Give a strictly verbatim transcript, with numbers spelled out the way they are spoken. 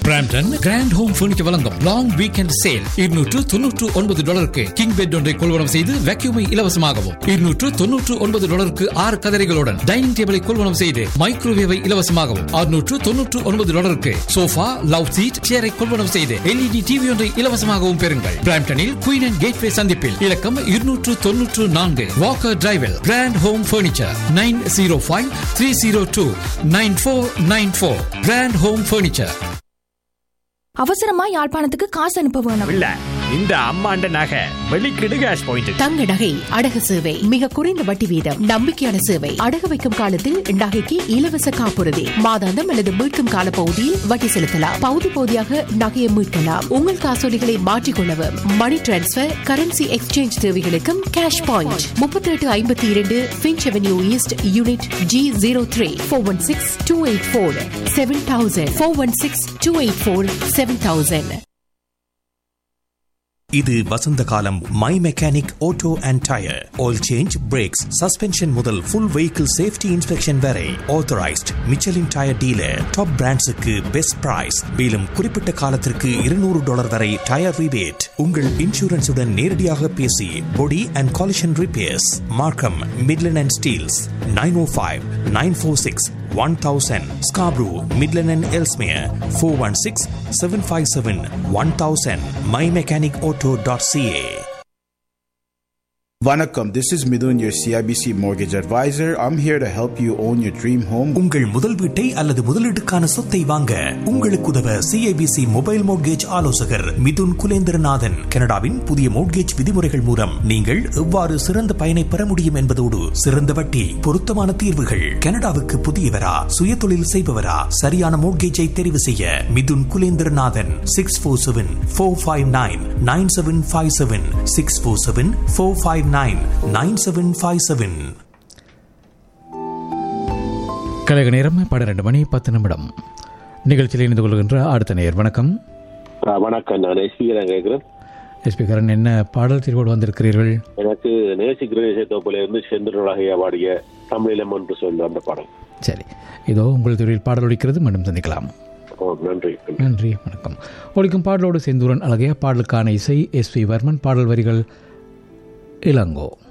Brampton grand home furniture வழங்கும் long weekend sale. இருநூற்று தொன்னூற்று ஒன்பது டாலருக்கு கிங் பெட் ஒன்றை கொள்வனம் செய்து வேக்யூமை இலவசமாகவும், இருநூற்று தொன்னூற்று ஒன்பது டாலருக்கு ஆறு கதரைகளுடன் டைனிங் டேபிளை கொள்வனம் செய்து மைக்ரோவேவை இலவசமாகவும், அறுநூற்று தொன்னூற்று ஒன்பது டாலருக்கு சோஃபா, லவ் சீட், சேரை கொள்வனம் செய்து எல்இடி டிவி ஒன்றை இலவசமாகவும் பெறுங்கள். பிராம்டனில் குயின் அண்ட் கேட்வே சந்திப்பில் இலக்கம் இருநூற்று தொன்னூற்று நான்கு Walker டிரைவில் grand home furniture nine zero five three zero two nine four nine four. Grand home furniture. அவசரமா யாழ்ப்பாணத்துக்கு காசு அனுப்ப வேணும். இல்ல, இந்த அம்மாண்ட நகை வெளிக்கிடு கேஷ் பாயிண்ட். தங்க நகை அடகு சேவை மிக குறைந்த வட்டி வீதம், நம்பிக்கையான சேவை. அடகு வைக்கும் காலத்தில் நகைக்கு இலவச காப்புறுதி, மாதாந்தம் அல்லது மீட்கும் கால பகுதியில் வட்டி செலுத்தலாம். பகுதி பகுதியாக நகையை மீட்கலாம். உங்கள் காசோலிகளை மாற்றிக்கொள்ளவும், மணி டிரான்ஸ்பர், கரன்சி எக்ஸ்சேஞ்ச் தேவைகளுக்கும் கேஷ் பாயிண்ட். முப்பத்தி எட்டு ஐம்பத்தி இரண்டு pinch avenue east unit G zero three four one six two eight four seven thousand four one six two eight four seven thousand. இது வசந்த காலம். My mechanic auto and tyre oil change, breaks, suspension முதல் full vehicle safety inspection வரை authorised Michelin tyre dealer. Top பிராண்ட்ஸுக்கு best price. மேலும் குறிப்பிட்ட காலத்திற்கு இருநூறு dollar வரை tyre rebate. உங்கள் இன்சூரன்ஸுடன் நேரடியாக பேசி பொடி அண்ட் காலிஷன் ரிப்பேர்ஸ். மார்க்கம், Midland and Steeles. Nine O five nine four six one thousand. Scarborough, Midland and Ellesmere four one six seven five seven one thousand. my mechanic auto dot c a. Vanakkam, this is Midun, your C I B C mortgage advisor. I'm here to help you own your dream home. உங்கள் முதல் வீட்டை அல்லது முதலீட்டுக்கான சொத்தை வாங்க உங்களுக்கு உதவ C I B C mobile mortgage ஆலோசகர் மிதுன் குலேந்திரநாதன். கனடாவின் புதிய மோட்கேஜ் விதிமுறைகள் மூலம் நீங்கள் எவ்வாறு சிறந்த பயனை பெற முடியும் என்பதோடு சிறந்த வட்டி, பொருத்தமான தீர்வுகள். கனடாவுக்கு புதியவரா, சுய தொழில் செய்பவரா, சரியான மோட்கேஜை தெரிவு செய்ய Mithun Kulendranathan. Six four seven four five nine nine seven five seven six four seven four five nine nine seven five seven. கழக நேரம் பன்னிரண்டு மணி பத்து நிமிடம். நிகழ்ச்சியில் இணைந்து கொள்கின்ற அடுத்த நேயர். வணக்கம். வணக்கம், நான் எஸ்பி கரன் கேட்கிறேன். எஸ்பி கரன், என்ன பாடல் தீர்வோடு வந்திருக்கிறீர்கள்? எனக்கு நேசிக்கிறேன் தோப்பில இருந்து செந்திரராகையா பாடிய தமிழிலம் என்று சொல்ல அந்த பாடல். சரி, இதோ உங்கள் தீர்வில் பாடல் ஒலிக்கிறது. மீண்டும் சந்திக்கலாம். நன்றி. நன்றி, வணக்கம். ஒலிக்கும் பாடலோடு செந்தூரன் அழகையா. பாடலுக்கான இசை எஸ் பி வர்மன். பாடல் வரிகள் இளங்கோ.